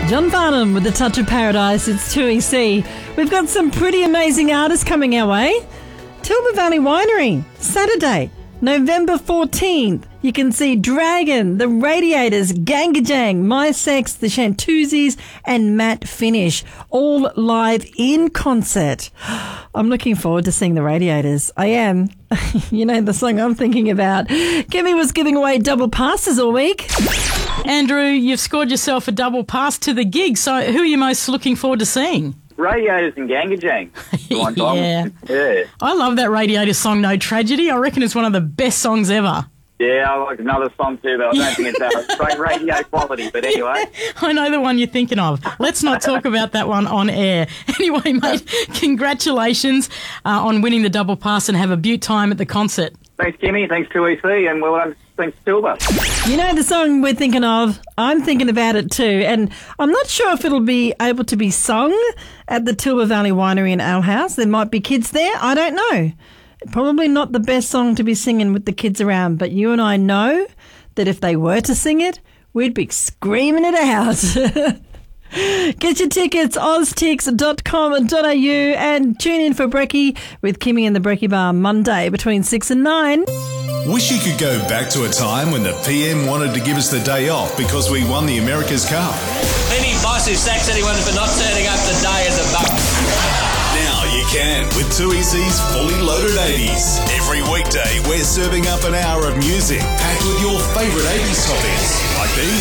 John Farnham with the Touch of Paradise. It's 2EC. We've got some pretty amazing artists coming our way. Tilba Valley Winery, Saturday, November 14th. You can see Dragon, The Radiators, Gangajang, My Sex, The Shantuzis, and Matt Finish, all live in concert. I'm looking forward to seeing The Radiators. I am. You know the song I'm thinking about. Kimmy was giving away double passes all week. Andrew, you've scored yourself a double pass to the gig, so who are you most looking forward to seeing? Radiators and Gangajang. Yeah. I love that Radiators song, No Tragedy. I reckon it's one of the best songs ever. Yeah, I like another song too, but I don't think it's that great radio quality. But anyway. I know the one you're thinking of. Let's not talk about that one on air. Anyway, mate, congratulations on winning the double pass and have a beaut time at the concert. Thanks, Kimmy. Thanks, 2EC. And well done. Thanks, Tilba. You know the song we're thinking of? I'm thinking about it too. And I'm not sure if it'll be able to be sung at the Tilba Valley Winery and Ale House. There might be kids there. I don't know. Probably not the best song to be singing with the kids around. But you and I know that if they were to sing it, we'd be screaming it out. Get your tickets, oztix.com.au, and tune in for Brekkie with Kimmy and the Brekkie Bar Monday between 6 and 9. Wish you could go back to a time when the PM wanted to give us the day off because we won the America's Cup. Any boss who sacks anyone for not turning up today is a bum. Now you can with 2EC's Fully Loaded 80s. Every weekday we're serving up an hour of music packed with your favourite 80s topics like these.